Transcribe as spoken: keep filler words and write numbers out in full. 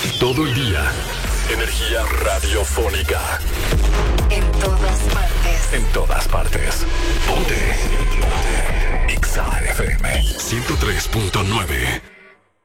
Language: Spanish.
Todo el día. Energía radiofónica. En todas partes. En todas partes. Ponte. Ponte. Exa F M ciento tres punto nueve.